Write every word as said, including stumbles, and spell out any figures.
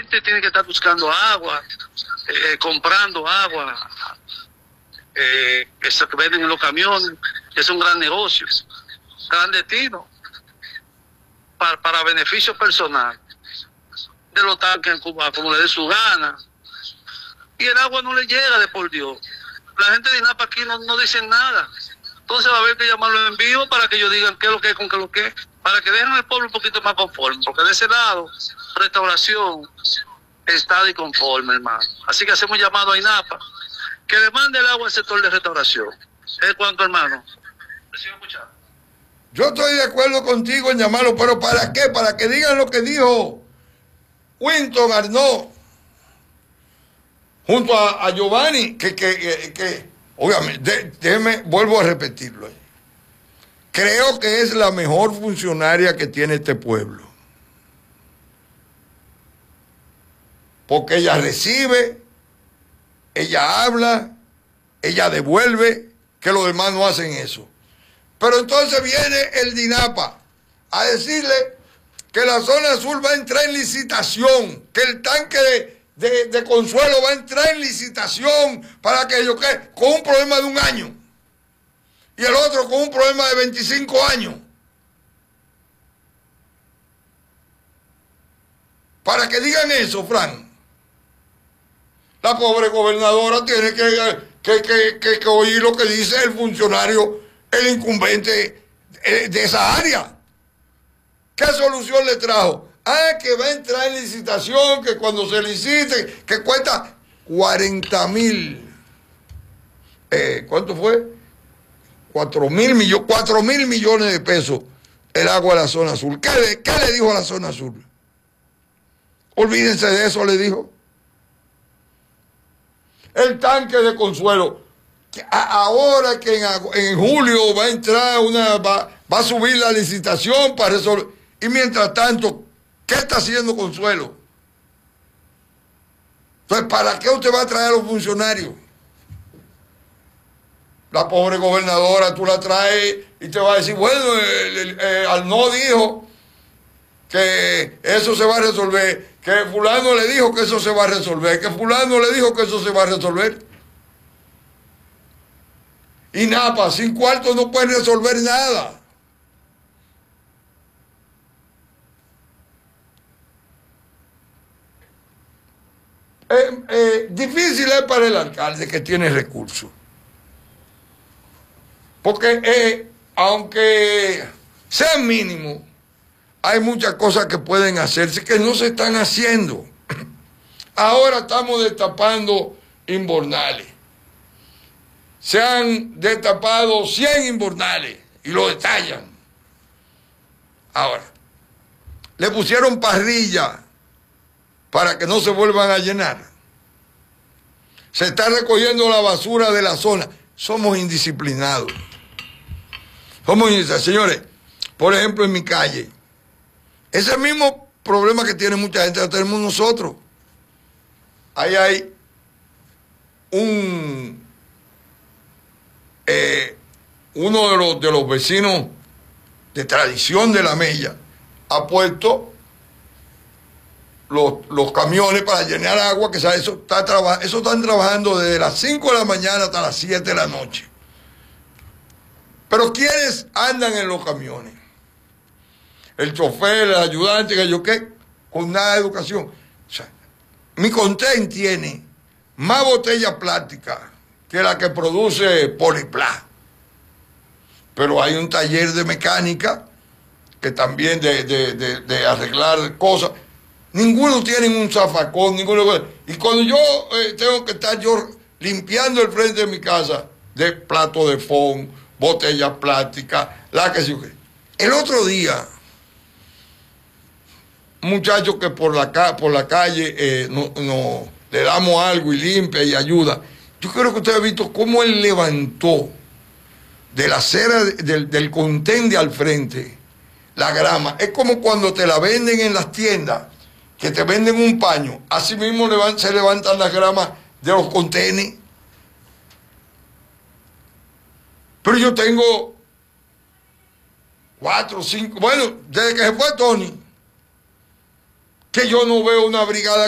gente tiene que estar buscando agua, eh, comprando agua, eh, eso que venden en los camiones, es un gran negocio, clandestino, para, para beneficio personal de los tanques en Cuba, como le dé su gana, y el agua no le llega de por Dios. La gente de INAPA aquí no, no dicen nada. Entonces va a haber que llamarlo en vivo para que ellos digan qué es lo que es, con qué es lo que es, para que dejen al pueblo un poquito más conforme, porque de ese lado, Restauración está disconforme, hermano. Así que hacemos llamado a INAPA que le mande el agua al sector de Restauración. ¿Es cuánto, hermano? Yo estoy de acuerdo contigo en llamarlo, pero ¿para qué? Para que digan lo que dijo Winton Arnaud junto a, a Giovanni, que, que, que, que obviamente, de, déjeme, vuelvo a repetirlo. Creo que es la mejor funcionaria que tiene este pueblo. Porque ella recibe, ella habla, ella devuelve, que los demás no hacen eso. Pero entonces viene el DINAPA a decirle que la zona azul va a entrar en licitación, que el tanque de, de, de Consuelo va a entrar en licitación para que yo que con un problema de un año y el otro con un problema de veinticinco años. Para que digan eso, Fran, la pobre gobernadora tiene que, que, que, que, que oír lo que dice el funcionario, el incumbente de esa área. ¿Qué solución le trajo? Ah, que va a entrar en licitación, que cuando se licite, que cuesta cuarenta mil. Eh, ¿Cuánto fue? Cuatro mil millones, cuatro mil millones de pesos el agua de la zona azul. ¿Qué le, qué le dijo a la zona azul? Olvídense de eso, le dijo. El tanque de Consuelo, que ahora que en, en julio va a entrar una, va, va a subir la licitación para resolver. Y mientras tanto, ¿qué está haciendo Consuelo? Entonces, ¿para qué usted va a traer a los funcionarios? La pobre gobernadora, tú la traes y te va a decir, bueno, el, el, el Arnaud dijo que eso se va a resolver, que fulano le dijo que eso se va a resolver, que fulano le dijo que eso se va a resolver. Y INAPA, sin cuartos no pueden resolver nada. Eh, eh, difícil es para el alcalde que tiene recursos. Porque eh, aunque sean mínimos, hay muchas cosas que pueden hacerse que no se están haciendo. Ahora estamos destapando inbornales. Se han destapado cien inbornales y lo detallan. Ahora, le pusieron parrilla para que no se vuelvan a llenar. Se está recogiendo la basura de la zona. Somos indisciplinados. Somos indisciplinados. Señores, por ejemplo, en mi calle, ese mismo problema que tiene mucha gente lo tenemos nosotros. Ahí hay un eh, uno de los, de los vecinos de tradición de La Mella ha puesto los, los camiones para llenar agua, que eso, está traba, eso están trabajando desde las cinco de la mañana hasta las siete de la noche. Pero ¿quiénes andan en los camiones? El chofer, el ayudante, que yo qué, con nada de educación. O sea, mi Contén tiene más botellas plásticas que la que produce Poliplá. Pero hay un taller de mecánica que también de, de, de, de arreglar cosas. Ninguno tiene un zafacón, ninguno. Y cuando yo eh, tengo que estar yo limpiando el frente de mi casa de plato de foam, botellas plásticas, la que se... El otro día, muchachos que por la, por la calle eh, no, no, le damos algo y limpia y ayuda. Yo creo que usted ha visto cómo él levantó de la acera del, del Contén de al frente la grama. Es como cuando te la venden en las tiendas, que te venden un paño. Así mismo se levantan las gramas de los contenes. Pero yo tengo cuatro, cinco, bueno, desde que se fue Tony, que yo no veo una brigada